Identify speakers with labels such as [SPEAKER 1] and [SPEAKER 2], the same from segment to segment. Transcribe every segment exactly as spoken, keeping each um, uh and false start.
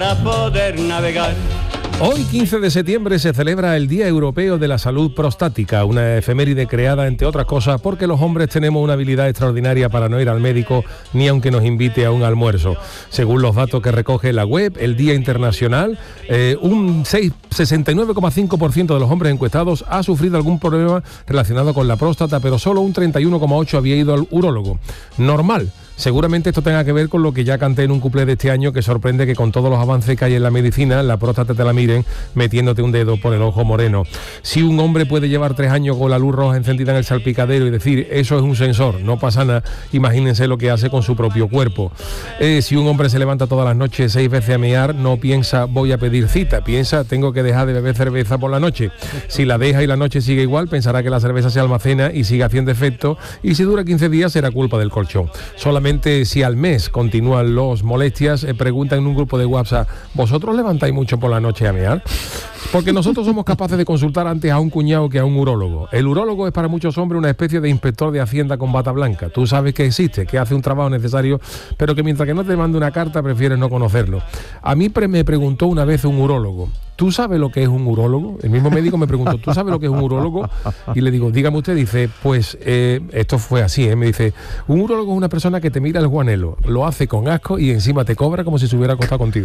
[SPEAKER 1] Para poder navegar.
[SPEAKER 2] Hoy, quince de septiembre, se celebra el Día Europeo de la Salud Prostática, una efeméride creada, entre otras cosas, porque los hombres tenemos una habilidad extraordinaria para no ir al médico ni aunque nos invite a un almuerzo. Según los datos que recoge la web, el Día Internacional, eh, un sesenta y nueve coma cinco por ciento de los hombres encuestados ha sufrido algún problema relacionado con la próstata, pero solo un treinta y uno coma ocho por ciento había ido al urólogo. Normal. Seguramente esto tenga que ver con lo que ya canté en un cuplé de este año, que sorprende que con todos los avances que hay en la medicina, la próstata te la miren metiéndote un dedo por el ojo moreno. Si un hombre puede llevar tres años con la luz roja encendida en el salpicadero y decir, eso es un sensor, no pasa nada, imagínense lo que hace con su propio cuerpo. Eh, si un hombre se levanta todas las noches seis veces a mear, no piensa, voy a pedir cita, piensa, tengo que dejar de beber cerveza por la noche. Si la deja y la noche sigue igual, pensará que la cerveza se almacena y sigue haciendo efecto, y si dura quince días será culpa del colchón. Solamente si al mes continúan los molestias, eh, preguntan en un grupo de WhatsApp, ¿vosotros levantáis mucho por la noche a mear? Porque nosotros somos capaces de consultar antes a un cuñado que a un urólogo. El urólogo es para muchos hombres una especie de inspector de Hacienda con bata blanca. Tú sabes que existe, que hace un trabajo necesario, pero que mientras que no te mande una carta prefieres no conocerlo. A mí pre- me preguntó una vez un urólogo, ¿tú sabes lo que es un urólogo? El mismo médico me preguntó, ¿tú sabes lo que es un urólogo? Y le digo, dígame usted, dice, pues eh, esto fue así, ¿eh? Me dice, un urólogo es una persona que te mira el guanelo, lo hace con asco y encima te cobra como si se hubiera acostado contigo.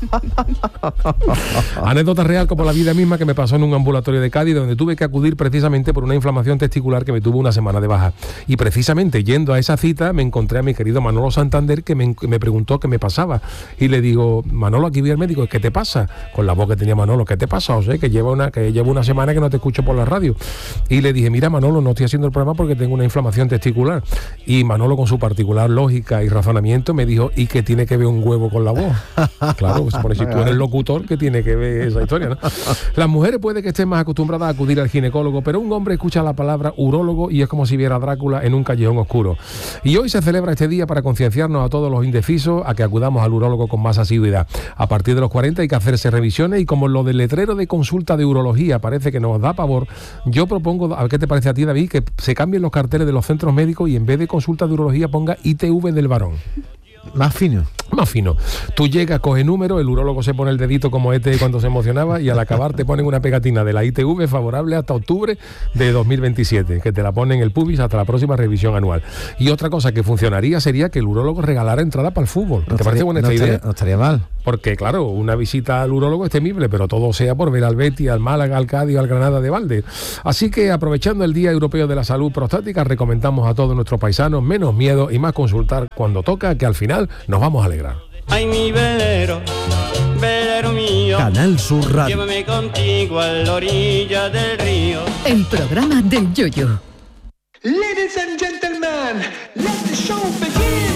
[SPEAKER 2] Anécdota real como la vida misma que me pasó en un ambulatorio de Cádiz, donde tuve que acudir precisamente por una inflamación testicular que me tuvo una semana de baja. Y precisamente yendo a esa cita me encontré a mi querido Manolo Santander, que me, me preguntó qué me pasaba. Y le digo, Manolo, aquí vi al médico, ¿qué te pasa? Con la voz que tenía Manolo, ¿qué te pasa? O sea, que lleva una, que llevo una semana que no te escucho por la radio. Y le dije, mira, Manolo, no estoy haciendo el programa porque tengo una inflamación testicular. Y Manolo, con su particular lógica y razonamiento, me dijo, ¿y qué tiene que ver un huevo con la voz? Claro, pues, por si tú eres locutor, ¿qué tiene que ver esa historia, no? Las mujeres puede que estén más acostumbradas a acudir al ginecólogo, pero un hombre escucha la palabra urólogo y es como si viera a Drácula en un callejón oscuro. Y hoy se celebra este día para concienciarnos a todos los indecisos a que acudamos al urólogo con más asiduidad. A partir de los cuarenta hay que hacerse revisiones y como lo del letrero de consulta de urología parece que nos da pavor, yo propongo, a ver qué te parece a ti, David, que se cambien los carteles de los centros médicos y en vez de consulta de urología ponga I T V del varón.
[SPEAKER 3] Más fino.
[SPEAKER 2] Más fino. Tú llegas, coge número, el urólogo se pone el dedito como este cuando se emocionaba y al acabar te ponen una pegatina de la I T V favorable hasta octubre de dos mil veintisiete, que te la ponen en el pubis hasta la próxima revisión anual. Y otra cosa que funcionaría sería que el urólogo regalara entrada para el fútbol.
[SPEAKER 3] No
[SPEAKER 2] ¿Te
[SPEAKER 3] estaría,
[SPEAKER 2] parece buena
[SPEAKER 3] no
[SPEAKER 2] esta
[SPEAKER 3] estaría,
[SPEAKER 2] idea?
[SPEAKER 3] No estaría mal.
[SPEAKER 2] Porque, claro, una visita al urólogo es temible, pero todo sea por ver al Betis, al Málaga, al Cádiz, al Granada de balde. Así que, aprovechando el Día Europeo de la Salud Prostática, recomendamos a todos nuestros paisanos menos miedo y más consultar cuando toca, que al final nos vamos a alegrar.
[SPEAKER 1] Ay, mi velero, velero mío,
[SPEAKER 4] Canal Sur Radio.
[SPEAKER 1] llévame contigo a la orilla del río.
[SPEAKER 5] El programa del Yoyo.
[SPEAKER 6] Ladies and gentlemen, let the show begin.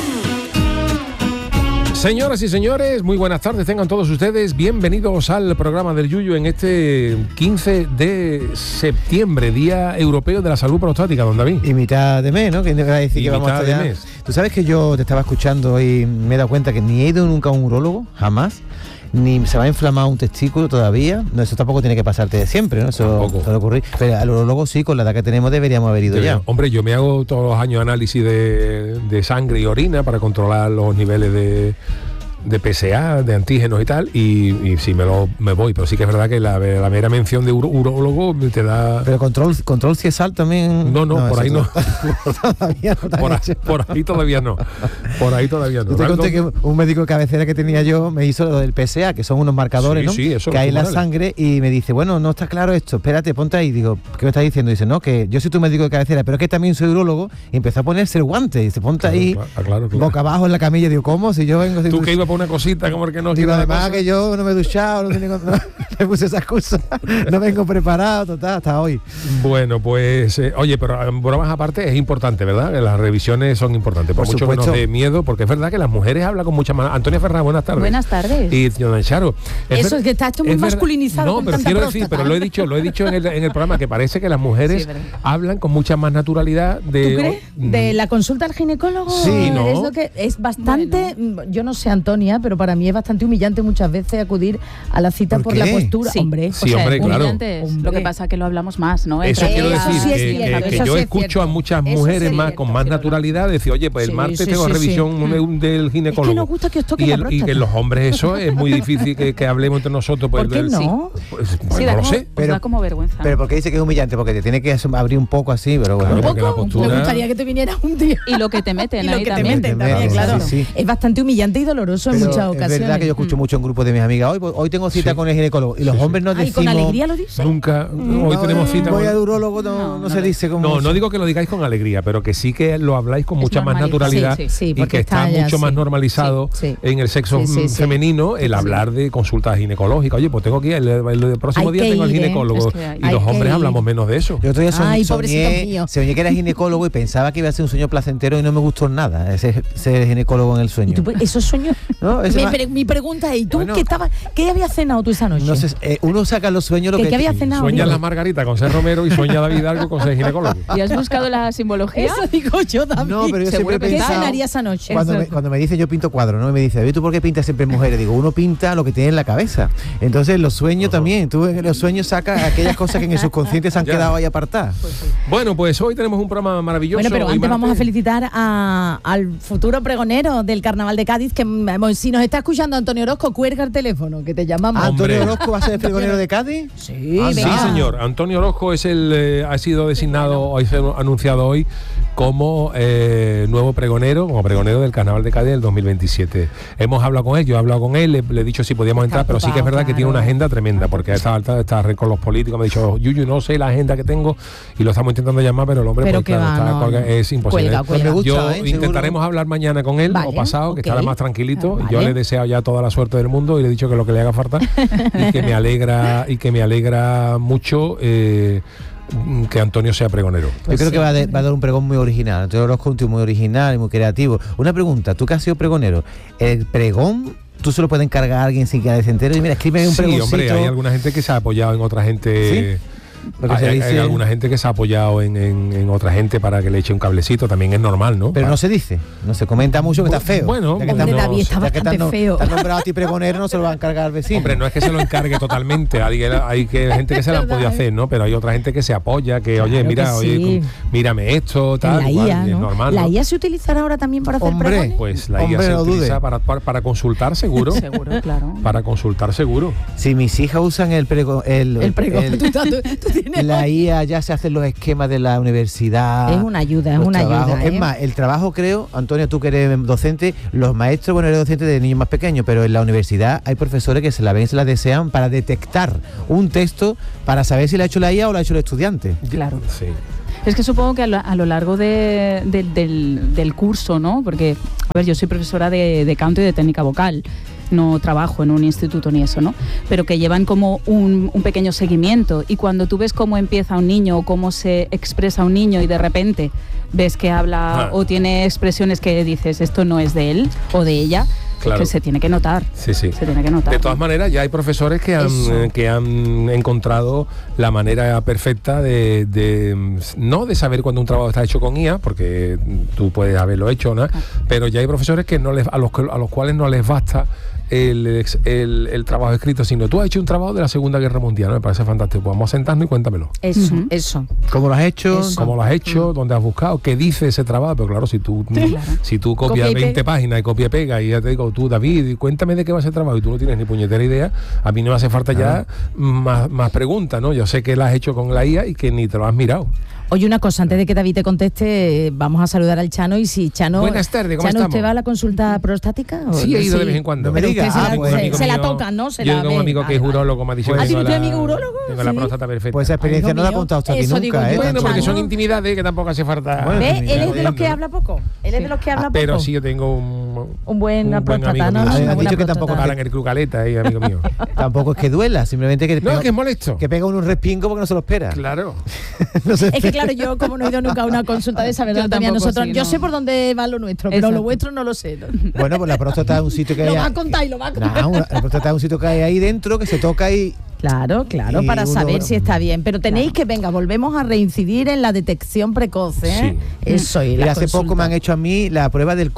[SPEAKER 2] Señoras y señores, muy buenas tardes, tengan todos ustedes bienvenidos al programa del Yuyu en este quince de septiembre, Día Europeo de la Salud Prostática, don David.
[SPEAKER 3] Y mitad de mes, ¿no? Que va a decir
[SPEAKER 2] Y
[SPEAKER 3] que vamos
[SPEAKER 2] mitad
[SPEAKER 3] hasta
[SPEAKER 2] de
[SPEAKER 3] allá.
[SPEAKER 2] mes.
[SPEAKER 3] Tú sabes que yo te estaba escuchando y me he dado cuenta que ni he ido nunca a un urólogo, jamás, ni se va a inflamar un testículo todavía. No, eso tampoco tiene que pasarte de siempre, ¿no? Eso
[SPEAKER 2] Tampoco.
[SPEAKER 3] suele ocurrir. Pero al urólogo sí, con la edad que tenemos deberíamos haber ido
[SPEAKER 2] Yo,
[SPEAKER 3] ya.
[SPEAKER 2] hombre, yo me hago todos los años análisis de, de sangre y orina para controlar los niveles de, de P S A, de antígenos y tal, y, y sí me lo me voy, pero sí que es verdad que la, la mera mención de uro, urólogo te da...
[SPEAKER 3] Pero control control ciesal también.
[SPEAKER 2] No, no, por ahí no.
[SPEAKER 3] Todavía no te han
[SPEAKER 2] Por ahí,
[SPEAKER 3] hecho.
[SPEAKER 2] por ahí todavía no. Por ahí todavía no.
[SPEAKER 3] Yo te
[SPEAKER 2] Algo-
[SPEAKER 3] conté que un médico de cabecera que tenía yo me hizo lo del P S A, que son unos marcadores,
[SPEAKER 2] Sí,
[SPEAKER 3] ¿no?
[SPEAKER 2] sí, eso,
[SPEAKER 3] que hay en la
[SPEAKER 2] tumorales.
[SPEAKER 3] sangre, y me dice, bueno, no está claro esto, espérate, ponte ahí. Digo, ¿qué me estás diciendo? Dice, no, que yo soy tu médico de cabecera, pero es que también soy urólogo. Y empezó a ponerse el guante. Dice, ponte
[SPEAKER 2] Claro,
[SPEAKER 3] ahí,
[SPEAKER 2] claro, claro, claro.
[SPEAKER 3] boca abajo en la camilla. Digo, ¿cómo? Si yo vengo...
[SPEAKER 2] Tú que ibas por una cosita, como el que no
[SPEAKER 3] Digo,
[SPEAKER 2] quiere la
[SPEAKER 3] además
[SPEAKER 2] cosa.
[SPEAKER 3] que yo no me he duchado, no, tengo, no me puse esa excusa, no vengo preparado, total, hasta hoy.
[SPEAKER 2] Bueno, pues, eh, oye, pero eh, bromas aparte, es importante, ¿verdad? Que las revisiones son importantes, por,
[SPEAKER 3] Por
[SPEAKER 2] mucho que
[SPEAKER 3] supuesto.
[SPEAKER 2] nos dé miedo, porque es verdad que las mujeres hablan con mucha más... Antonia Ferraz, buenas tardes.
[SPEAKER 5] Buenas tardes.
[SPEAKER 2] Y señora Charo.
[SPEAKER 5] Eso
[SPEAKER 2] ver-
[SPEAKER 5] es que está esto muy
[SPEAKER 2] es verdad-
[SPEAKER 5] masculinizado
[SPEAKER 2] No,
[SPEAKER 5] con
[SPEAKER 2] pero
[SPEAKER 5] tanta
[SPEAKER 2] quiero
[SPEAKER 5] próstata.
[SPEAKER 2] decir, pero lo he dicho, lo he dicho en el, en el programa, que parece que las mujeres
[SPEAKER 5] Sí, verdad.
[SPEAKER 2] hablan con mucha más naturalidad de...
[SPEAKER 5] ¿Tú crees?
[SPEAKER 2] Mm.
[SPEAKER 5] ¿De la consulta al ginecólogo?
[SPEAKER 2] Sí, ¿no?
[SPEAKER 5] Es, lo que es bastante... Yo no sé, Antonio.
[SPEAKER 4] Antonia, pero para mí es bastante humillante muchas veces acudir a la cita
[SPEAKER 3] ¿Por
[SPEAKER 4] por,
[SPEAKER 3] qué?
[SPEAKER 4] la postura.
[SPEAKER 7] Sí.
[SPEAKER 4] Hombre,
[SPEAKER 2] Sí,
[SPEAKER 7] O sea,
[SPEAKER 2] hombre, claro.
[SPEAKER 7] humillante es. Lo que pasa es que lo hablamos más, ¿no?
[SPEAKER 2] Eso
[SPEAKER 7] Entre
[SPEAKER 2] quiero
[SPEAKER 7] ellas.
[SPEAKER 2] decir,
[SPEAKER 4] sí es
[SPEAKER 2] que,
[SPEAKER 4] cierto,
[SPEAKER 2] que- que
[SPEAKER 4] eso
[SPEAKER 2] yo
[SPEAKER 4] sí es
[SPEAKER 2] escucho
[SPEAKER 4] cierto.
[SPEAKER 2] a muchas
[SPEAKER 4] Eso
[SPEAKER 2] mujeres
[SPEAKER 4] sí es
[SPEAKER 2] más
[SPEAKER 4] cierto,
[SPEAKER 2] con más
[SPEAKER 7] sí,
[SPEAKER 2] naturalidad decir, oye, pues
[SPEAKER 4] Sí,
[SPEAKER 2] el martes
[SPEAKER 4] sí,
[SPEAKER 2] tengo
[SPEAKER 4] sí,
[SPEAKER 2] revisión
[SPEAKER 4] sí.
[SPEAKER 2] de- del ginecólogo.
[SPEAKER 4] Es que nos gusta que os toque
[SPEAKER 2] y,
[SPEAKER 4] la
[SPEAKER 2] el- y
[SPEAKER 4] próstata.
[SPEAKER 2] que los hombres eso es muy difícil que, que hablemos entre nosotros. Pues,
[SPEAKER 4] ¿Por qué
[SPEAKER 2] el-
[SPEAKER 4] no?
[SPEAKER 2] Pues, pues,
[SPEAKER 7] Sí,
[SPEAKER 2] no
[SPEAKER 7] da
[SPEAKER 2] lo
[SPEAKER 7] como,
[SPEAKER 2] sé.
[SPEAKER 7] os
[SPEAKER 3] Pero-
[SPEAKER 7] da como vergüenza.
[SPEAKER 3] Pero porque dice que es humillante, porque te tiene que asum- abrir un poco así, pero bueno.
[SPEAKER 2] Claro,
[SPEAKER 4] Un
[SPEAKER 2] porque la
[SPEAKER 4] poco,
[SPEAKER 2] postura-
[SPEAKER 4] me gustaría que te vinieras un día.
[SPEAKER 7] Y lo que te meten
[SPEAKER 4] Y lo
[SPEAKER 7] ahí
[SPEAKER 4] que te
[SPEAKER 7] también.
[SPEAKER 4] meten
[SPEAKER 3] Te
[SPEAKER 4] también,
[SPEAKER 3] meten,
[SPEAKER 4] claro.
[SPEAKER 3] sí, sí.
[SPEAKER 4] Es bastante humillante y doloroso en
[SPEAKER 3] Pero
[SPEAKER 4] muchas
[SPEAKER 3] es
[SPEAKER 4] ocasiones.
[SPEAKER 3] verdad que yo escucho mucho en grupos de mis amigas, hoy, hoy tengo cita
[SPEAKER 2] Sí.
[SPEAKER 3] con el ginecólogo, y los
[SPEAKER 2] Sí, sí.
[SPEAKER 3] hombres nos
[SPEAKER 4] Ay,
[SPEAKER 3] decimos...
[SPEAKER 4] con alegría lo dices.
[SPEAKER 2] Nunca, hoy
[SPEAKER 3] No,
[SPEAKER 2] tenemos
[SPEAKER 3] eh,
[SPEAKER 2] cita.
[SPEAKER 3] Voy
[SPEAKER 2] con-
[SPEAKER 3] al urólogo, no,
[SPEAKER 7] No,
[SPEAKER 3] no
[SPEAKER 7] no
[SPEAKER 3] se
[SPEAKER 7] lo-
[SPEAKER 3] dice como...
[SPEAKER 2] No, no digo que lo digáis con alegría, pero que sí que lo habláis con
[SPEAKER 7] Es
[SPEAKER 2] mucha más
[SPEAKER 7] normalizado.
[SPEAKER 2] naturalidad
[SPEAKER 7] Sí,
[SPEAKER 4] sí, sí,
[SPEAKER 2] y
[SPEAKER 4] porque
[SPEAKER 2] que está
[SPEAKER 4] está ya,
[SPEAKER 2] mucho más
[SPEAKER 4] sí.
[SPEAKER 2] normalizado
[SPEAKER 4] Sí, sí.
[SPEAKER 2] en el sexo
[SPEAKER 4] Sí, sí,
[SPEAKER 2] mm,
[SPEAKER 4] sí.
[SPEAKER 2] femenino el
[SPEAKER 4] Sí.
[SPEAKER 2] hablar de consultas ginecológicas. Oye, pues tengo que ir, el, el- el próximo
[SPEAKER 4] Hay
[SPEAKER 2] día
[SPEAKER 4] que
[SPEAKER 2] tengo al
[SPEAKER 4] ir, ¿eh?
[SPEAKER 2] ginecólogo.
[SPEAKER 7] Es que hay-
[SPEAKER 2] y
[SPEAKER 4] hay
[SPEAKER 2] los
[SPEAKER 4] que
[SPEAKER 2] hombres
[SPEAKER 4] ir.
[SPEAKER 2] hablamos menos de eso.
[SPEAKER 3] Yo otro día soñ-
[SPEAKER 4] Ay, pobrecitos
[SPEAKER 3] soñé,
[SPEAKER 4] míos.
[SPEAKER 3] soñé que era ginecólogo y pensaba que iba a ser un sueño placentero y no me gustó nada ese, ser ginecólogo en el
[SPEAKER 4] ¿Y
[SPEAKER 3] sueño.
[SPEAKER 4] tú, esos sueños?
[SPEAKER 3] No, ese
[SPEAKER 4] Mi,
[SPEAKER 3] ma-
[SPEAKER 4] pre- mi pregunta es, ¿y tú
[SPEAKER 3] Bueno.
[SPEAKER 4] qué, estaba, qué habías cenado tú esa noche?
[SPEAKER 3] No sé, eh, uno saca los sueños lo
[SPEAKER 4] ¿Qué-
[SPEAKER 3] que...
[SPEAKER 4] qué había cenado?
[SPEAKER 2] Sueña
[SPEAKER 4] digo.
[SPEAKER 2] la Margarita con ser Romero y sueña David algo con ser ginecólogo.
[SPEAKER 7] ¿Y has buscado la simbología?
[SPEAKER 4] Eso digo yo también.
[SPEAKER 3] No, pero yo
[SPEAKER 7] Seguro
[SPEAKER 3] siempre he
[SPEAKER 7] que
[SPEAKER 4] ¿Qué
[SPEAKER 7] está.
[SPEAKER 3] pensado...
[SPEAKER 4] cenaría esa noche?
[SPEAKER 3] Cuando me,
[SPEAKER 4] Eso.
[SPEAKER 3] cuando me dice yo pinto cuadros, ¿no? Y me dice, David, ¿tú por qué pintas siempre mujeres? Digo, uno pinta lo que tiene en la cabeza. Entonces los sueños también. Tú en los sueños sacas aquellas cosas que en el subconsciente se han
[SPEAKER 2] Ya.
[SPEAKER 3] quedado ahí apartadas.
[SPEAKER 2] Bueno, pues hoy tenemos un programa maravilloso.
[SPEAKER 4] Bueno, pero
[SPEAKER 2] Hoy
[SPEAKER 4] antes vamos a
[SPEAKER 2] martes.
[SPEAKER 4] felicitar a- al futuro pregonero del Carnaval de Cádiz, que mm, si nos está escuchando Antonio Orozco, cuelga el teléfono, que te llamamos.
[SPEAKER 2] Hombre.
[SPEAKER 3] ¿Antonio Orozco va a ser el pregonero de Cádiz?
[SPEAKER 4] Sí,
[SPEAKER 3] Ah,
[SPEAKER 2] Sí,
[SPEAKER 4] venga.
[SPEAKER 2] señor. Antonio Orozco es el eh, ha sido designado, ha sido anunciado hoy como eh, nuevo pregonero, como pregonero del Carnaval de Cádiz del dos mil veintisiete. Hemos hablado con él, yo he hablado con él, le, le he dicho si podíamos entrar, pero sí que es verdad que tiene una agenda tremenda, porque a esta alta está re- con los políticos, me ha dicho, Yuyu, no sé la agenda que tengo, y lo estamos intentando llamar, pero el hombre
[SPEAKER 4] Pero
[SPEAKER 2] pues,
[SPEAKER 4] que
[SPEAKER 2] claro,
[SPEAKER 4] va,
[SPEAKER 2] está
[SPEAKER 4] no,
[SPEAKER 2] colga-
[SPEAKER 4] no.
[SPEAKER 2] es imposible.
[SPEAKER 4] Cuelga, cuelga.
[SPEAKER 3] Pues me gusta,
[SPEAKER 2] Yo
[SPEAKER 3] ¿eh? Seguro.
[SPEAKER 2] intentaremos hablar mañana con él,
[SPEAKER 4] Vale,
[SPEAKER 2] o pasado, que
[SPEAKER 4] ok.
[SPEAKER 2] estará más tranquilito.
[SPEAKER 4] Ah,
[SPEAKER 2] Yo
[SPEAKER 4] vale.
[SPEAKER 2] le he deseado ya toda la suerte del mundo y le he dicho que lo que le haga falta y que me alegra y que me alegra mucho eh, que Antonio sea pregonero.
[SPEAKER 3] Yo creo que va a, de- va a dar un pregón muy original. Antonio Orozco es un tío muy original y muy creativo. Una pregunta, tú que has sido pregonero, ¿el pregón tú se lo puedes encargar a alguien sin que nadie se entere? Y mira, escríbeme un
[SPEAKER 2] Sí,
[SPEAKER 3] pregoncito.
[SPEAKER 2] hombre, hay alguna gente que se ha apoyado en otra gente.
[SPEAKER 3] Lo que
[SPEAKER 2] Hay,
[SPEAKER 3] se
[SPEAKER 2] hay- hay
[SPEAKER 3] dice-
[SPEAKER 2] alguna gente que se ha apoyado en, en- en otra gente para que le eche un cablecito, también es normal, ¿no?
[SPEAKER 3] Pero
[SPEAKER 2] Pa-
[SPEAKER 3] no se dice, no se comenta mucho que está feo.
[SPEAKER 2] Bueno,
[SPEAKER 3] Ya que
[SPEAKER 2] hombre,
[SPEAKER 3] te han-
[SPEAKER 2] David,
[SPEAKER 4] está
[SPEAKER 3] ya que te han
[SPEAKER 4] bastante
[SPEAKER 3] no-
[SPEAKER 4] feo.
[SPEAKER 3] te han nombrado a ti pregonero, no se lo va a encargar al vecino.
[SPEAKER 2] Hombre, no es que se lo encargue totalmente, hay, hay que, gente que se la han podido hacer, ¿no? Pero hay otra gente que se apoya, que oye,
[SPEAKER 4] Claro
[SPEAKER 2] mira,
[SPEAKER 4] que
[SPEAKER 2] oye,
[SPEAKER 4] sí.
[SPEAKER 2] mírame esto, tal,
[SPEAKER 4] la
[SPEAKER 2] igual,
[SPEAKER 4] I A,
[SPEAKER 2] es
[SPEAKER 4] ¿no?
[SPEAKER 2] normal.
[SPEAKER 4] ¿La
[SPEAKER 2] ¿no?
[SPEAKER 4] I A se utilizará ahora también para hacer
[SPEAKER 3] Hombre,
[SPEAKER 4] pregones?
[SPEAKER 2] Pues la I A
[SPEAKER 3] Hombre,
[SPEAKER 2] se
[SPEAKER 3] no
[SPEAKER 2] utiliza
[SPEAKER 3] dude.
[SPEAKER 2] para, para, para consultar seguro.
[SPEAKER 7] Seguro, claro.
[SPEAKER 2] Para consultar seguro.
[SPEAKER 3] Si mis hijas usan el pregón, el,
[SPEAKER 4] El pregón.
[SPEAKER 3] el-
[SPEAKER 4] Tú estás- tú- tú tienes-
[SPEAKER 3] la I A ya se hacen los esquemas de la universidad.
[SPEAKER 4] Es una ayuda, es
[SPEAKER 3] los
[SPEAKER 4] una
[SPEAKER 3] trabajos.
[SPEAKER 4] ayuda,
[SPEAKER 3] Es
[SPEAKER 4] ¿eh?
[SPEAKER 3] más, el trabajo creo, Antonio, tú que eres docente, los maestros, bueno, eres docente de niños más pequeños, pero en la universidad hay profesores que se la ven y se la desean para detectar un texto para saber si la ha hecho la I A o la ha hecho el estudiante.
[SPEAKER 7] Claro.
[SPEAKER 2] Sí.
[SPEAKER 7] Es que supongo que a lo, a lo largo de- de- del, del curso, ¿no? Porque, a ver, yo soy profesora de, de canto y de técnica vocal, no trabajo en un instituto ni eso, ¿no? Pero que llevan como un, un pequeño seguimiento, y cuando tú ves cómo empieza un niño o cómo se expresa un niño y de repente ves que habla
[SPEAKER 2] Ah.
[SPEAKER 7] o tiene expresiones que dices esto no es de él o de ella,
[SPEAKER 2] Claro.
[SPEAKER 7] que se tiene que notar.
[SPEAKER 2] Sí, sí.
[SPEAKER 7] Se tiene que notar.
[SPEAKER 2] De todas maneras, ya hay profesores que han,
[SPEAKER 4] Eso.
[SPEAKER 2] eh, que han encontrado la manera perfecta de, de, mm, no de saber cuando un trabajo está hecho con I A, porque tú puedes haberlo hecho, ¿no? Pero ya hay profesores que no les, a los, que- a los cuales no les basta el, ex- el, el trabajo escrito, sino tú has hecho un trabajo de la Segunda Guerra Mundial, ¿no? Me parece fantástico. Pues vamos a sentarnos y cuéntamelo.
[SPEAKER 4] Eso,
[SPEAKER 7] Ujú.
[SPEAKER 4] eso.
[SPEAKER 3] ¿Cómo lo has hecho?
[SPEAKER 4] Eso.
[SPEAKER 2] ¿Cómo lo has hecho? ¿Dónde has buscado? ¿Qué dice ese trabajo? Pero claro, si tú, si tú
[SPEAKER 4] Copia
[SPEAKER 2] copias
[SPEAKER 4] y
[SPEAKER 2] veinte
[SPEAKER 4] pega.
[SPEAKER 2] páginas y copia y pega, y ya te digo, tú, David, cuéntame de qué va ese trabajo, y tú no tienes ni puñetera idea, a mí no me hace falta ya más, más preguntas, ¿no? Yo sé que la has hecho con la I A y que ni te lo has mirado.
[SPEAKER 4] Oye, una cosa, antes de que David te conteste, eh, vamos a saludar al Chano, y si Chano...
[SPEAKER 2] Buenas tardes, ¿cómo
[SPEAKER 4] Chano,
[SPEAKER 2] estamos?
[SPEAKER 4] ¿usted va a la consulta prostática? ¿O
[SPEAKER 2] Sí, he ido
[SPEAKER 4] sí?
[SPEAKER 2] de vez en cuando.
[SPEAKER 3] No me
[SPEAKER 4] Pero
[SPEAKER 3] digas.
[SPEAKER 4] usted se
[SPEAKER 3] Ah,
[SPEAKER 4] la,
[SPEAKER 3] pues,
[SPEAKER 4] se-
[SPEAKER 2] amigo
[SPEAKER 4] se la
[SPEAKER 2] mío-
[SPEAKER 4] tocan, ¿no? Se
[SPEAKER 2] yo
[SPEAKER 4] la
[SPEAKER 2] tengo un
[SPEAKER 4] ven.
[SPEAKER 2] amigo que es
[SPEAKER 4] Vale, vale.
[SPEAKER 2] urólogo, me ha dicho
[SPEAKER 3] Pues-
[SPEAKER 2] que
[SPEAKER 3] ¿Ah,
[SPEAKER 2] tengo
[SPEAKER 4] tiene usted
[SPEAKER 2] la,
[SPEAKER 4] amigo urólogo?
[SPEAKER 2] tengo la
[SPEAKER 4] Sí.
[SPEAKER 2] próstata perfecta.
[SPEAKER 3] Pues esa experiencia
[SPEAKER 4] Amigo
[SPEAKER 3] no la ha
[SPEAKER 4] mío,
[SPEAKER 3] contado usted a ti
[SPEAKER 4] eso
[SPEAKER 3] nunca,
[SPEAKER 4] digo
[SPEAKER 3] ¿eh?
[SPEAKER 4] yo,
[SPEAKER 2] Bueno, porque
[SPEAKER 4] Chano.
[SPEAKER 2] son intimidades que tampoco hace falta.
[SPEAKER 3] Bueno,
[SPEAKER 4] ¿Ve?
[SPEAKER 3] mira,
[SPEAKER 4] Él es de los que
[SPEAKER 3] bien.
[SPEAKER 4] habla poco. Él es de los que habla
[SPEAKER 2] Ah,
[SPEAKER 4] poco.
[SPEAKER 2] pero sí, yo tengo un,
[SPEAKER 4] Un buen
[SPEAKER 2] un buen
[SPEAKER 4] próstata,
[SPEAKER 2] amigo
[SPEAKER 4] ¿no?
[SPEAKER 2] mío.
[SPEAKER 4] Una
[SPEAKER 3] Ah,
[SPEAKER 4] buena
[SPEAKER 3] has dicho que tampoco
[SPEAKER 4] próstata.
[SPEAKER 2] Paran el crucaleta ahí, amigo mío.
[SPEAKER 3] Tampoco es que duela, simplemente que,
[SPEAKER 2] No,
[SPEAKER 3] pega,
[SPEAKER 2] es que es molesto.
[SPEAKER 3] que pega uno un respingo porque no se lo espera.
[SPEAKER 2] Claro.
[SPEAKER 3] No se
[SPEAKER 4] Es que claro, yo como no he ido nunca a una consulta de esa, ¿verdad,
[SPEAKER 7] Yo
[SPEAKER 4] Antonia?
[SPEAKER 7] tampoco,
[SPEAKER 4] Nosotros,
[SPEAKER 7] sí,
[SPEAKER 4] yo
[SPEAKER 7] no.
[SPEAKER 4] sé por dónde va lo nuestro, pero
[SPEAKER 7] Exacto.
[SPEAKER 4] lo vuestro no lo sé.
[SPEAKER 3] Bueno, pues la próstata es un sitio que
[SPEAKER 4] Lo
[SPEAKER 3] hay.
[SPEAKER 4] va a contar y lo va a contar.
[SPEAKER 3] No, la próstata es un sitio que hay ahí dentro que se toca y.
[SPEAKER 4] Claro, claro,
[SPEAKER 3] Y
[SPEAKER 4] para
[SPEAKER 3] uno-
[SPEAKER 4] saber si está bien. Pero tenéis que, venga, volvemos a reincidir en la detección precoz, ¿eh?
[SPEAKER 2] Sí.
[SPEAKER 4] Eso y
[SPEAKER 3] Mira,
[SPEAKER 4] la
[SPEAKER 3] hace poco me han hecho a mí la prueba del colon.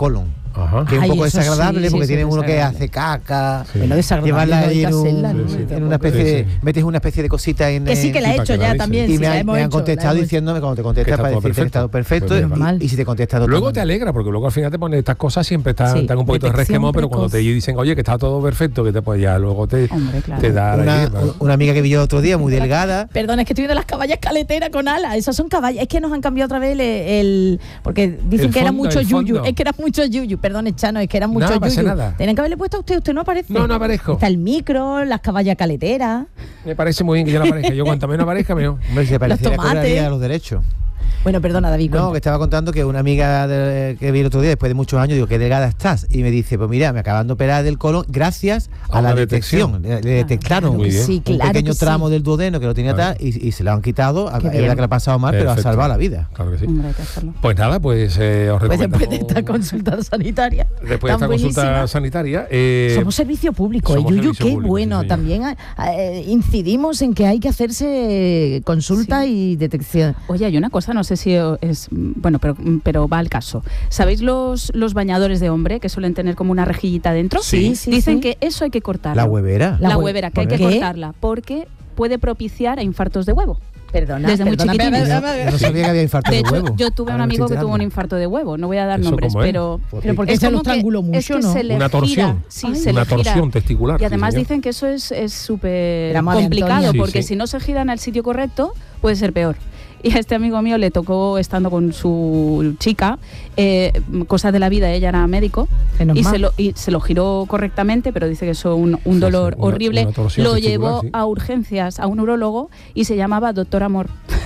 [SPEAKER 2] Ajá.
[SPEAKER 3] que es un
[SPEAKER 4] Ay,
[SPEAKER 3] poco
[SPEAKER 4] eso
[SPEAKER 3] desagradable
[SPEAKER 4] sí,
[SPEAKER 3] porque
[SPEAKER 4] sí,
[SPEAKER 3] tiene
[SPEAKER 4] eso es
[SPEAKER 3] uno que
[SPEAKER 4] desagradable.
[SPEAKER 3] hace caca,
[SPEAKER 2] Sí.
[SPEAKER 4] Bueno, desagradable,
[SPEAKER 3] llevarla
[SPEAKER 4] no hay
[SPEAKER 3] ahí
[SPEAKER 4] que
[SPEAKER 3] en, un-
[SPEAKER 4] hacerla, ¿no?
[SPEAKER 3] en una especie
[SPEAKER 2] Sí,
[SPEAKER 3] de,
[SPEAKER 2] sí.
[SPEAKER 3] metes una especie de cosita en
[SPEAKER 4] Que sí, que la he
[SPEAKER 2] Sí, para
[SPEAKER 4] hecho
[SPEAKER 2] que la
[SPEAKER 4] ya
[SPEAKER 2] avisen.
[SPEAKER 4] también.
[SPEAKER 3] y
[SPEAKER 4] sí,
[SPEAKER 3] me,
[SPEAKER 4] la
[SPEAKER 3] han-
[SPEAKER 4] hemos
[SPEAKER 3] me han
[SPEAKER 4] hecho, la
[SPEAKER 3] contestado
[SPEAKER 4] hemos
[SPEAKER 3] diciéndome cuando te
[SPEAKER 2] Que
[SPEAKER 3] contestas
[SPEAKER 2] está
[SPEAKER 3] para
[SPEAKER 2] todo
[SPEAKER 3] decir que está todo
[SPEAKER 2] perfecto.
[SPEAKER 3] perfecto
[SPEAKER 2] Pues
[SPEAKER 3] y-
[SPEAKER 4] normal.
[SPEAKER 3] y, si te contestas
[SPEAKER 2] Luego te alegra, porque luego al final te pones estas cosas, siempre están,
[SPEAKER 4] Sí,
[SPEAKER 2] están un poquito de
[SPEAKER 4] detección
[SPEAKER 2] resquemor, pero cuando te
[SPEAKER 4] precoz.
[SPEAKER 2] dicen, oye, que está todo perfecto, que te pues ya luego te,
[SPEAKER 7] Hombre, claro.
[SPEAKER 2] te da la
[SPEAKER 3] una,
[SPEAKER 2] idea.
[SPEAKER 3] una amiga que vi yo otro día muy delgada.
[SPEAKER 4] Perdón, es que estoy viendo las caballas caleteras con alas. Esas son caballas. Es que nos han cambiado otra vez el. el- porque dicen
[SPEAKER 2] El
[SPEAKER 4] que eran
[SPEAKER 2] fondo,
[SPEAKER 4] muchos
[SPEAKER 2] el
[SPEAKER 4] yuyu.
[SPEAKER 2] fondo.
[SPEAKER 4] Es que eran muchos yuyu. Perdón, Chano, es que eran muchos
[SPEAKER 2] No pasa
[SPEAKER 4] yuyu.
[SPEAKER 2] nada.
[SPEAKER 4] Tienen que haberle puesto a usted. Usted no aparece.
[SPEAKER 2] No, no aparezco.
[SPEAKER 4] Está el micro, las caballas caleteras.
[SPEAKER 2] Me parece muy bien que yo no aparezca. Yo cuanto menos aparezca, mejor.
[SPEAKER 3] Hombre, se pareciera que
[SPEAKER 4] tomates.
[SPEAKER 3] cobraría los derechos.
[SPEAKER 4] Bueno, perdona, David.
[SPEAKER 3] No,
[SPEAKER 4] cuenta.
[SPEAKER 3] que estaba contando que una amiga de- que vi el otro día, después de muchos años, digo, qué delgada estás. Y me dice, pues mira, me acaban de operar del colon gracias a,
[SPEAKER 2] A
[SPEAKER 3] la
[SPEAKER 2] una
[SPEAKER 3] detección.
[SPEAKER 2] detección.
[SPEAKER 3] Le, le detectaron
[SPEAKER 2] Muy bien.
[SPEAKER 4] Sí,
[SPEAKER 3] un
[SPEAKER 4] claro
[SPEAKER 3] pequeño
[SPEAKER 4] que sí.
[SPEAKER 3] tramo del duodeno que lo tenía
[SPEAKER 2] Claro.
[SPEAKER 3] tal y, y se lo han quitado. Es
[SPEAKER 4] Qué
[SPEAKER 3] verdad
[SPEAKER 4] bien.
[SPEAKER 3] que le ha pasado mal, pero ha
[SPEAKER 2] Perfecto.
[SPEAKER 3] salvado la vida.
[SPEAKER 2] Claro que sí.
[SPEAKER 7] Hombre, hay que hacerlo.
[SPEAKER 2] Pues nada, pues eh, os
[SPEAKER 4] Pues
[SPEAKER 2] recomendamos...
[SPEAKER 4] después de esta consulta sanitaria.
[SPEAKER 2] Después de
[SPEAKER 4] tan
[SPEAKER 2] esta consulta
[SPEAKER 4] buenísima.
[SPEAKER 2] sanitaria... eh,
[SPEAKER 4] Somos servicio público,
[SPEAKER 2] somos
[SPEAKER 4] ¿eh, Yuyu?
[SPEAKER 2] servicio
[SPEAKER 4] Qué
[SPEAKER 2] público,
[SPEAKER 4] bueno.
[SPEAKER 2] sí, señor.
[SPEAKER 4] También eh, incidimos en que hay que hacerse consulta y detección.
[SPEAKER 7] Oye, hay una cosa, no sé si es... Bueno, pero, pero va al caso. ¿Sabéis los, los bañadores de hombre que suelen tener como una rejillita dentro?
[SPEAKER 2] Sí.
[SPEAKER 4] sí,
[SPEAKER 7] Dicen
[SPEAKER 4] sí.
[SPEAKER 7] que eso hay que cortarlo.
[SPEAKER 3] La huevera.
[SPEAKER 7] La,
[SPEAKER 4] La hue-
[SPEAKER 7] huevera, que hay
[SPEAKER 3] ¿por
[SPEAKER 7] que
[SPEAKER 4] qué?
[SPEAKER 7] cortarla, porque puede propiciar a infartos de huevo.
[SPEAKER 4] Perdona,
[SPEAKER 7] Desde muy
[SPEAKER 4] perdona,
[SPEAKER 7] chiquitines.
[SPEAKER 4] perdona,
[SPEAKER 3] Yo,
[SPEAKER 4] perdona,
[SPEAKER 3] yo no sabía que había infarto
[SPEAKER 7] De
[SPEAKER 3] de,
[SPEAKER 7] hecho,
[SPEAKER 3] huevo.
[SPEAKER 7] yo tuve un
[SPEAKER 3] Ahora me
[SPEAKER 7] amigo
[SPEAKER 3] estoy
[SPEAKER 7] que tuvo un
[SPEAKER 3] enterando.
[SPEAKER 7] infarto de huevo. No voy a dar
[SPEAKER 2] ¿Eso
[SPEAKER 7] nombres,
[SPEAKER 2] cómo es?
[SPEAKER 7] pero...
[SPEAKER 4] Pero porque
[SPEAKER 7] es
[SPEAKER 4] se lo
[SPEAKER 7] como que-
[SPEAKER 4] estranguló
[SPEAKER 7] es
[SPEAKER 4] mucho,
[SPEAKER 7] que
[SPEAKER 4] ¿no?
[SPEAKER 7] se le
[SPEAKER 2] Una
[SPEAKER 7] gira.
[SPEAKER 2] torsión.
[SPEAKER 7] Sí,
[SPEAKER 4] Ay.
[SPEAKER 7] se
[SPEAKER 2] Una
[SPEAKER 7] le gira.
[SPEAKER 2] torsión testicular.
[SPEAKER 7] Y
[SPEAKER 2] sí,
[SPEAKER 7] además
[SPEAKER 2] señor.
[SPEAKER 7] dicen que eso es es súper
[SPEAKER 4] Drama de
[SPEAKER 7] complicado,
[SPEAKER 4] Antonio.
[SPEAKER 2] Sí,
[SPEAKER 7] porque
[SPEAKER 2] sí.
[SPEAKER 7] si no se giran al sitio correcto, puede ser peor. Y a este amigo mío le tocó, estando con su chica, eh, cosas de la vida, ella era médico,
[SPEAKER 4] Menos
[SPEAKER 7] y
[SPEAKER 4] mal.
[SPEAKER 7] se, lo, y se lo giró correctamente, pero dice que eso un, un
[SPEAKER 2] Sí,
[SPEAKER 7] dolor
[SPEAKER 2] sí, una-
[SPEAKER 7] horrible.
[SPEAKER 2] una torsión
[SPEAKER 7] Lo
[SPEAKER 2] testicular,
[SPEAKER 7] llevó
[SPEAKER 2] sí.
[SPEAKER 7] a urgencias, a un urólogo, y se llamaba Doctor Amor.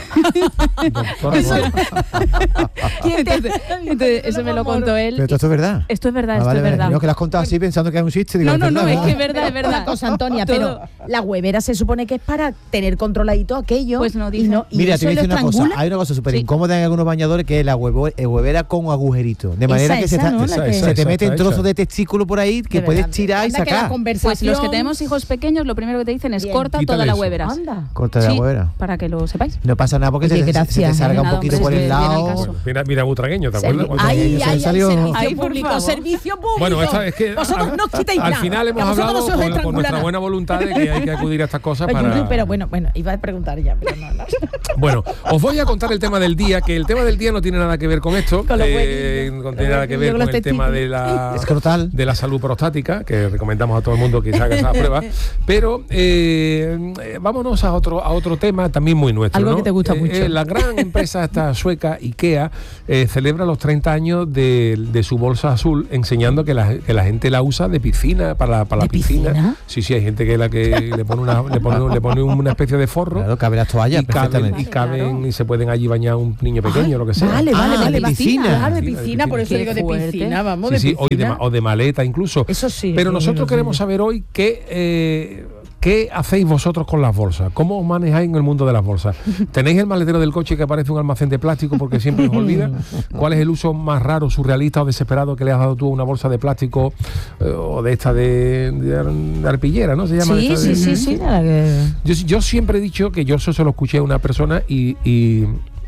[SPEAKER 2] Doctora,
[SPEAKER 7] Eso-
[SPEAKER 2] bueno.
[SPEAKER 7] entonces, entonces, eso me lo contó él.
[SPEAKER 3] Pero esto es verdad.
[SPEAKER 7] Esto es verdad,
[SPEAKER 3] Ah,
[SPEAKER 7] esto
[SPEAKER 3] vale,
[SPEAKER 7] es
[SPEAKER 3] vale.
[SPEAKER 7] verdad.
[SPEAKER 3] No, que lo has contado así pensando que es un chiste. Digo,
[SPEAKER 7] No, no, no,
[SPEAKER 3] verdad,
[SPEAKER 7] es que es
[SPEAKER 3] ¿verdad?
[SPEAKER 7] verdad, es verdad.
[SPEAKER 4] Una cosa, Antonia,
[SPEAKER 7] Todo-
[SPEAKER 4] pero la huevera se supone que es para tener controladito aquello.
[SPEAKER 7] Pues no
[SPEAKER 4] y
[SPEAKER 7] dice.
[SPEAKER 4] no, y
[SPEAKER 3] Mira,
[SPEAKER 4] eso
[SPEAKER 3] te voy a
[SPEAKER 4] lo
[SPEAKER 3] decir una cosa.
[SPEAKER 4] estrangula.
[SPEAKER 3] Hay una cosa súper
[SPEAKER 7] Sí.
[SPEAKER 3] incómoda en algunos bañadores que es la huevo- eh, huevera con agujerito. De manera
[SPEAKER 4] Esa,
[SPEAKER 3] que se,
[SPEAKER 4] esa,
[SPEAKER 3] está-
[SPEAKER 4] ¿no?
[SPEAKER 3] se-
[SPEAKER 4] La que-
[SPEAKER 3] se te
[SPEAKER 2] esa,
[SPEAKER 3] meten
[SPEAKER 2] esa,
[SPEAKER 3] trozos
[SPEAKER 2] esa.
[SPEAKER 3] de testículo por ahí que
[SPEAKER 4] De
[SPEAKER 3] puedes
[SPEAKER 4] verdad.
[SPEAKER 3] tirar y
[SPEAKER 4] Anda que la
[SPEAKER 3] sacar.
[SPEAKER 4] conversación-
[SPEAKER 7] Pues los que tenemos hijos pequeños, lo primero que te dicen es
[SPEAKER 4] Bien.
[SPEAKER 7] corta
[SPEAKER 2] Quítale
[SPEAKER 7] toda la
[SPEAKER 2] eso.
[SPEAKER 7] huevera.
[SPEAKER 4] Anda.
[SPEAKER 3] Corta de la
[SPEAKER 7] Sí,
[SPEAKER 3] huevera.
[SPEAKER 7] para que lo sepáis.
[SPEAKER 3] No pasa nada porque
[SPEAKER 4] Oye,
[SPEAKER 3] se, se- se
[SPEAKER 4] gracias,
[SPEAKER 3] te salga
[SPEAKER 7] ¿eh?
[SPEAKER 3] un
[SPEAKER 7] Nada,
[SPEAKER 3] poquito
[SPEAKER 7] hombre,
[SPEAKER 3] por
[SPEAKER 7] es
[SPEAKER 3] el
[SPEAKER 7] que
[SPEAKER 3] lado.
[SPEAKER 7] viene al caso.
[SPEAKER 2] Mira, mira Butragueño, ¿te
[SPEAKER 4] Servi-
[SPEAKER 2] acuerdas?
[SPEAKER 4] Ay,
[SPEAKER 3] Eso
[SPEAKER 4] ay, ay,
[SPEAKER 3] salió-
[SPEAKER 4] servicio
[SPEAKER 7] Ay, por
[SPEAKER 4] público,
[SPEAKER 7] favor.
[SPEAKER 4] servicio público.
[SPEAKER 2] Bueno, esta es que
[SPEAKER 4] vosotros
[SPEAKER 2] al,
[SPEAKER 4] no os quitáis
[SPEAKER 2] al
[SPEAKER 4] nada,
[SPEAKER 2] final
[SPEAKER 4] que
[SPEAKER 2] hemos
[SPEAKER 4] a vosotros
[SPEAKER 2] hablado
[SPEAKER 4] no se os
[SPEAKER 2] con, con
[SPEAKER 4] estrangula
[SPEAKER 2] nuestra
[SPEAKER 4] nada.
[SPEAKER 2] buena voluntad de que hay que acudir a estas cosas
[SPEAKER 4] Ay,
[SPEAKER 2] para...
[SPEAKER 4] Yuyu, pero bueno, bueno, iba a preguntar ya, pero no, no.
[SPEAKER 2] Bueno, os voy a contar el tema del día, que el tema del día no tiene nada que ver con esto,
[SPEAKER 4] Con los
[SPEAKER 2] eh,
[SPEAKER 4] huevitos,
[SPEAKER 2] no
[SPEAKER 4] con
[SPEAKER 2] tiene
[SPEAKER 4] los
[SPEAKER 2] nada que
[SPEAKER 4] huevillos,
[SPEAKER 2] ver
[SPEAKER 4] con
[SPEAKER 2] con
[SPEAKER 4] los
[SPEAKER 2] el tema de
[SPEAKER 4] testículos.
[SPEAKER 2] la,
[SPEAKER 3] Escrotal.
[SPEAKER 2] de la salud prostática, que recomendamos a todo el mundo que se haga esa prueba, pero eh, eh, vámonos a otro a otro tema también muy nuestro.
[SPEAKER 4] Algo
[SPEAKER 2] ¿no?
[SPEAKER 4] que te gusta
[SPEAKER 2] Eh,
[SPEAKER 4] mucho.
[SPEAKER 2] eh, la gran empresa esta sueca, IKEA, eh, celebra los treinta años de, de su bolsa azul, enseñando que la, que la gente la usa de piscina, para, la- para la
[SPEAKER 4] ¿De
[SPEAKER 2] piscina.
[SPEAKER 4] piscina?
[SPEAKER 2] Sí, sí, hay gente que la que le pone una, le pone, le pone una especie de forro.
[SPEAKER 3] Claro, cabe las toallas
[SPEAKER 2] y caben,
[SPEAKER 3] perfectamente.
[SPEAKER 2] y caben
[SPEAKER 7] Claro.
[SPEAKER 2] y se pueden allí bañar un niño pequeño, lo que sea.
[SPEAKER 4] Vale, vale,
[SPEAKER 3] Ah,
[SPEAKER 4] vale,
[SPEAKER 3] de
[SPEAKER 4] de
[SPEAKER 3] piscina.
[SPEAKER 4] piscina. Claro, de
[SPEAKER 2] Sí, de
[SPEAKER 4] piscina, por eso
[SPEAKER 7] piscina.
[SPEAKER 4] digo de
[SPEAKER 7] Qué fuerte.
[SPEAKER 4] piscina, vamos,
[SPEAKER 2] Sí,
[SPEAKER 4] de
[SPEAKER 2] sí, o de,
[SPEAKER 4] piscina.
[SPEAKER 2] ma- o de maleta incluso.
[SPEAKER 4] Eso sí.
[SPEAKER 2] Pero
[SPEAKER 4] sí,
[SPEAKER 2] nosotros
[SPEAKER 4] sí,
[SPEAKER 2] queremos
[SPEAKER 4] sí.
[SPEAKER 2] saber hoy qué, eh, qué hacéis vosotros con las bolsas. ¿Cómo os manejáis en el mundo de las bolsas? ¿Tenéis el maletero del coche que parece un almacén de plástico porque siempre os olvida? ¿Cuál es el uso más raro, surrealista o desesperado que le has dado tú a una bolsa de plástico eh, o de esta de, de ar- de arpillera, ¿no? Se llama
[SPEAKER 4] Sí,
[SPEAKER 2] esta
[SPEAKER 4] sí,
[SPEAKER 2] de-
[SPEAKER 4] sí, sí, nada que...
[SPEAKER 2] Yo, yo siempre he dicho que yo eso se lo escuché a una persona y, y,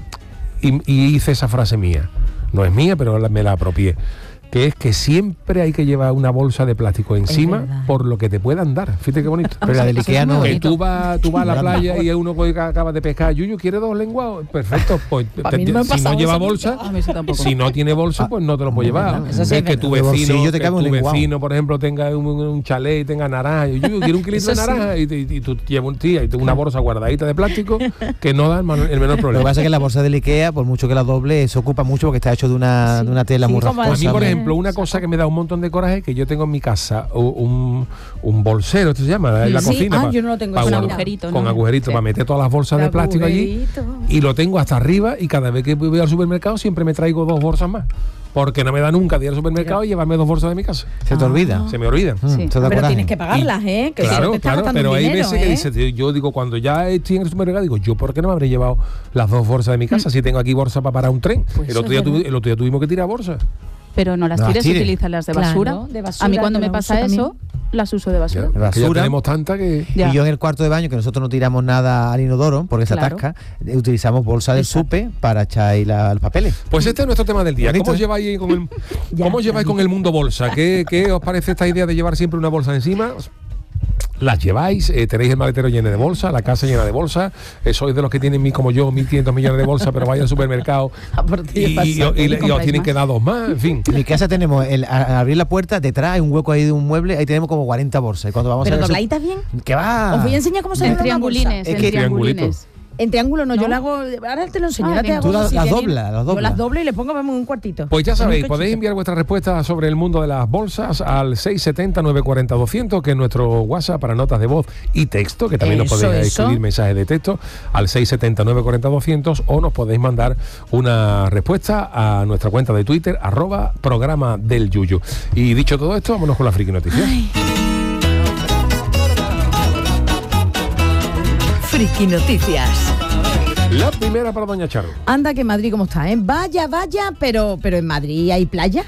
[SPEAKER 2] y- y hice esa frase mía. No es mía, pero la- me la apropié. Que es que siempre hay que llevar una bolsa de plástico encima
[SPEAKER 4] verdad.
[SPEAKER 2] por lo que te puedan dar. Fíjate qué bonito.
[SPEAKER 3] Pero la del
[SPEAKER 7] Eso es
[SPEAKER 3] Ikea
[SPEAKER 7] muy
[SPEAKER 3] no.
[SPEAKER 2] Que
[SPEAKER 7] bonito.
[SPEAKER 2] tú vas, tú vas a la playa y es uno que acaba de pescar. Yuyu, ¿quiere dos lenguados? Perfecto. Pues
[SPEAKER 4] Pa'
[SPEAKER 2] te-
[SPEAKER 4] mí no me ha
[SPEAKER 2] si
[SPEAKER 4] pasado
[SPEAKER 2] no lleva
[SPEAKER 4] eso
[SPEAKER 2] bolsa,
[SPEAKER 7] A mí eso tampoco.
[SPEAKER 2] si no tiene bolsa, pues no te lo puede llevar.
[SPEAKER 4] Eso sí
[SPEAKER 2] Es
[SPEAKER 4] es
[SPEAKER 2] que tu
[SPEAKER 3] verdad. De
[SPEAKER 2] vecino,
[SPEAKER 3] bolsillo te
[SPEAKER 2] que
[SPEAKER 3] cabe un
[SPEAKER 2] tu
[SPEAKER 3] lenguado.
[SPEAKER 2] vecino, por ejemplo, tenga un, un chalet y tenga naranja. Y yo quiero un kilito de
[SPEAKER 4] Eso sí.
[SPEAKER 2] naranja y, y- y tú llevas un tía y tú una bolsa guardadita de plástico que no da el, man- el menor
[SPEAKER 3] Lo que
[SPEAKER 2] problema.
[SPEAKER 3] pasa es que la bolsa del Ikea, por mucho que la doble, se ocupa mucho porque está hecho de una, de una tela
[SPEAKER 4] Sí,
[SPEAKER 3] muy
[SPEAKER 4] como
[SPEAKER 2] A mí,
[SPEAKER 3] rasposa.
[SPEAKER 2] por
[SPEAKER 4] Cosa,
[SPEAKER 2] ejemplo, una cosa que me da un montón de coraje es que yo tengo en mi casa u- un, un bolsero, ¿esto se llama? En la
[SPEAKER 4] Sí,
[SPEAKER 2] cocina.
[SPEAKER 4] ah,
[SPEAKER 2] pa-
[SPEAKER 4] yo no lo tengo
[SPEAKER 2] pa
[SPEAKER 4] eso,
[SPEAKER 2] guardar-
[SPEAKER 7] mira. Agujerito,
[SPEAKER 2] Con
[SPEAKER 7] ¿no?
[SPEAKER 2] agujerito
[SPEAKER 7] Sí.
[SPEAKER 2] para meter todas las bolsas de
[SPEAKER 4] El
[SPEAKER 2] plástico allí.
[SPEAKER 4] agujerito.
[SPEAKER 2] Y lo tengo hasta arriba y cada vez que voy al supermercado siempre me traigo dos bolsas más. Porque no me da nunca de ir al supermercado y llevarme dos bolsas de mi casa.
[SPEAKER 3] Se te olvida.
[SPEAKER 2] Se me olvidan.
[SPEAKER 3] Mm,
[SPEAKER 7] Sí.
[SPEAKER 3] eso da
[SPEAKER 4] Pero
[SPEAKER 3] coraje.
[SPEAKER 4] tienes que pagarlas, ¿eh? Que
[SPEAKER 2] Claro,
[SPEAKER 4] si no te estás
[SPEAKER 2] claro,
[SPEAKER 4] gastando
[SPEAKER 2] pero
[SPEAKER 4] un
[SPEAKER 2] hay
[SPEAKER 4] dinero,
[SPEAKER 2] veces que
[SPEAKER 4] ¿eh?
[SPEAKER 2] dices, tío, yo digo, cuando ya estoy en el supermercado, digo, yo, ¿por qué no me habré llevado las dos bolsas de mi casa si tengo aquí bolsa para parar un tren?
[SPEAKER 7] Pues
[SPEAKER 2] el,
[SPEAKER 7] eso
[SPEAKER 2] otro día
[SPEAKER 7] es
[SPEAKER 2] tuvi-
[SPEAKER 7] verdad.
[SPEAKER 2] el otro día tuvimos que tirar bolsas.
[SPEAKER 7] Pero no las
[SPEAKER 3] No las
[SPEAKER 7] tires,
[SPEAKER 3] tires.
[SPEAKER 7] utiliza las de
[SPEAKER 4] Claro,
[SPEAKER 7] basura.
[SPEAKER 4] de basura,
[SPEAKER 7] A mí cuando
[SPEAKER 4] yo
[SPEAKER 7] me
[SPEAKER 4] la
[SPEAKER 7] pasa
[SPEAKER 4] uso
[SPEAKER 7] eso,
[SPEAKER 4] también.
[SPEAKER 7] las uso de basura.
[SPEAKER 2] Ya, que ya
[SPEAKER 3] Basura.
[SPEAKER 2] tenemos tanta que...
[SPEAKER 7] Ya.
[SPEAKER 3] Y yo en el cuarto de baño, que nosotros no tiramos nada al inodoro porque se
[SPEAKER 7] Claro.
[SPEAKER 3] atasca, eh, utilizamos bolsa de
[SPEAKER 7] Exacto.
[SPEAKER 3] supe para echar ahí la- los papeles.
[SPEAKER 2] Pues este es nuestro tema del día.
[SPEAKER 3] Bonito,
[SPEAKER 2] ¿Cómo
[SPEAKER 3] ¿eh?
[SPEAKER 2] lleváis con el,
[SPEAKER 4] Ya,
[SPEAKER 2] ¿cómo
[SPEAKER 4] ya.
[SPEAKER 2] lleváis con el mundo bolsa? ¿Qué, ¿Qué os parece esta idea de llevar siempre una bolsa encima? ¿Las lleváis? Eh, ¿Tenéis el maletero lleno de bolsa? ¿La casa llena de bolsa? Eh, ¿Sois de los que tienen, mi- como yo, mil quinientos millones de bolsas, pero vais al supermercado
[SPEAKER 4] A por ti,
[SPEAKER 2] y,
[SPEAKER 4] pasa.
[SPEAKER 2] y- y- y- y os
[SPEAKER 7] compráis
[SPEAKER 2] tienen
[SPEAKER 7] más.
[SPEAKER 2] que dar dos más? En fin.
[SPEAKER 3] En mi casa tenemos, el, a- al abrir la puerta, detrás hay un hueco ahí de un mueble, ahí tenemos como cuarenta bolsas. Y cuando vamos
[SPEAKER 4] Pero
[SPEAKER 3] a ver eso-
[SPEAKER 4] dobladitas bien.
[SPEAKER 3] ¿Qué va?
[SPEAKER 4] Os voy a enseñar cómo se
[SPEAKER 7] En
[SPEAKER 4] dobla una bolsa.
[SPEAKER 7] triangulines,
[SPEAKER 3] Es
[SPEAKER 7] en
[SPEAKER 3] que-
[SPEAKER 7] triangulines.
[SPEAKER 4] En triángulo no, yo
[SPEAKER 7] ¿No?
[SPEAKER 4] lo hago. Ahora te lo enseño.
[SPEAKER 7] Ah,
[SPEAKER 4] ahora te
[SPEAKER 7] venga.
[SPEAKER 4] hago
[SPEAKER 3] Tú las-
[SPEAKER 4] si
[SPEAKER 3] las
[SPEAKER 4] viene-
[SPEAKER 3] doblas, las
[SPEAKER 4] Yo
[SPEAKER 3] doblas.
[SPEAKER 4] las doblo y le pongo vamos, un cuartito.
[SPEAKER 2] Pues ya
[SPEAKER 4] En un
[SPEAKER 2] sabéis,
[SPEAKER 4] pechito.
[SPEAKER 2] podéis enviar vuestras respuestas sobre el mundo de las bolsas al seis siete cero, nueve cuatro cero, doscientos, que es nuestro WhatsApp para notas de voz y texto, que también nos
[SPEAKER 4] Eso,
[SPEAKER 2] podéis
[SPEAKER 4] eso.
[SPEAKER 2] escribir mensajes de texto al seis siete cero, nueve cuatro cero, doscientos, o nos podéis mandar una respuesta a nuestra cuenta de Twitter, arroba programa del Yuyu. Y dicho todo esto, vámonos con la friki noticia.
[SPEAKER 5] Friki Noticias.
[SPEAKER 2] La primera para doña Charo.
[SPEAKER 4] Anda que Madrid cómo está, ¿eh? Vaya, vaya, pero, pero en Madrid hay playa.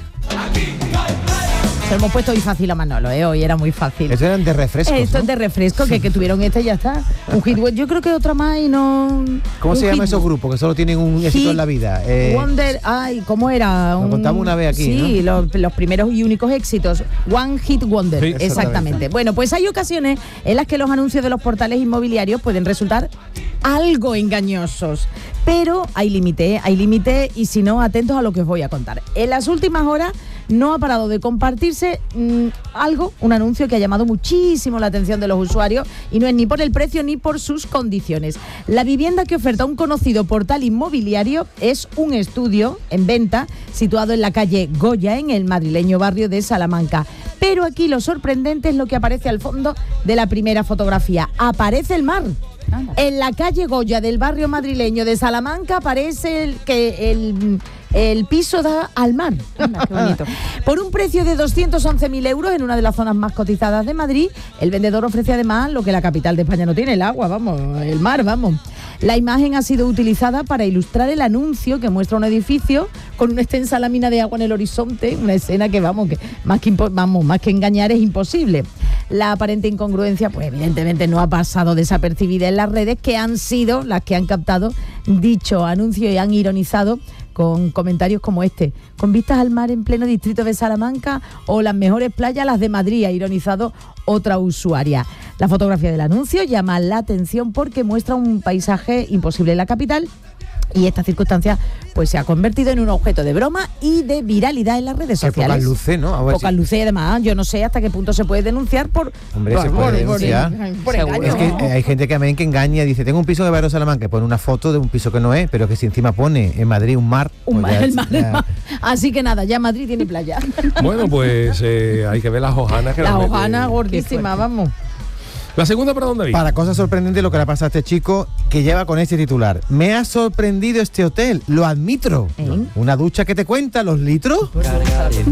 [SPEAKER 4] Se lo hemos puesto hoy fácil a Manolo, ¿eh? Hoy era muy fácil.
[SPEAKER 3] Estos eran de refrescos,
[SPEAKER 4] Esto
[SPEAKER 3] ¿no?
[SPEAKER 4] es de refresco, que, que tuvieron este y ya está. Un hit, yo creo que otra más y no...
[SPEAKER 3] ¿Cómo
[SPEAKER 4] un
[SPEAKER 3] se llaman
[SPEAKER 4] hit-
[SPEAKER 3] esos grupos que solo tienen un éxito
[SPEAKER 4] Hit
[SPEAKER 3] en la vida? Eh,
[SPEAKER 4] Wonder, ay, ¿cómo era?
[SPEAKER 3] Lo
[SPEAKER 4] Un-
[SPEAKER 3] contamos una vez aquí,
[SPEAKER 4] Sí, los, los primeros y únicos éxitos. One Hit Wonder,
[SPEAKER 2] Sí.
[SPEAKER 4] exactamente.
[SPEAKER 3] Exactamente.
[SPEAKER 4] Bueno, pues hay ocasiones en las que los anuncios de los portales inmobiliarios pueden resultar algo engañosos. Pero hay límite, ¿eh? hay límite y si no, atentos a lo que os voy a contar. En las últimas horas no ha parado de compartirse mmm, algo, un anuncio que ha llamado muchísimo la atención de los usuarios y no es ni por el precio ni por sus condiciones. La vivienda que oferta un conocido portal inmobiliario es un estudio en venta situado en la calle Goya, en el madrileño barrio de Salamanca. Pero aquí lo sorprendente es lo que aparece al fondo de la primera fotografía. Aparece el mar.
[SPEAKER 7] Anda.
[SPEAKER 4] En la calle Goya del barrio madrileño de Salamanca aparece el, que el, el piso da al mar.
[SPEAKER 7] Anda, qué bonito.
[SPEAKER 4] Por un precio de doscientos once mil euros en una de las zonas más cotizadas de Madrid, el vendedor ofrece además lo que la capital de España no tiene, el agua, vamos, el mar, vamos. La imagen ha sido utilizada para ilustrar el anuncio que muestra un edificio con una extensa lámina de agua en el horizonte, una escena que vamos, que más que impo- vamos, más que engañar es imposible. La aparente incongruencia, pues evidentemente no ha pasado desapercibida en las redes, que han sido las que han captado dicho anuncio y han ironizado con comentarios como este: con vistas al mar en pleno distrito de Salamanca o las mejores playas, las de Madrid, ha ironizado otra usuaria. La fotografía del anuncio llama la atención porque muestra un paisaje imposible en la capital. Y esta circunstancia pues se ha convertido en un objeto de broma y de viralidad en las redes
[SPEAKER 3] que
[SPEAKER 4] sociales.
[SPEAKER 3] pocas luces, ¿no? A ver
[SPEAKER 4] Pocas
[SPEAKER 3] si-
[SPEAKER 4] luces y además, yo no sé hasta qué punto se puede denunciar por...
[SPEAKER 3] Hombre,
[SPEAKER 4] por,
[SPEAKER 3] se puede
[SPEAKER 4] por-
[SPEAKER 3] denunciar.
[SPEAKER 4] por
[SPEAKER 7] Seguro.
[SPEAKER 4] engaño.
[SPEAKER 3] Es que eh, hay gente que también que engaña, dice, tengo un piso de barrio Salamanca, que pone una foto de un piso que no es, pero que si encima pone en Madrid un mar...
[SPEAKER 4] Un
[SPEAKER 3] pues
[SPEAKER 4] mar,
[SPEAKER 3] ya-
[SPEAKER 4] el mar, el
[SPEAKER 3] ya-
[SPEAKER 4] mar. Así que nada, ya Madrid tiene playa.
[SPEAKER 2] Bueno, pues eh, hay que ver las hojanas que
[SPEAKER 4] La
[SPEAKER 2] las mete.
[SPEAKER 4] hojana gordísima, vamos.
[SPEAKER 2] La segunda para dónde
[SPEAKER 3] Para cosas sorprendentes lo que le pasa a este chico que lleva con este titular. Me ha sorprendido este hotel, lo admito.
[SPEAKER 4] ¿Eh?
[SPEAKER 3] Una ducha que te cuenta los litros.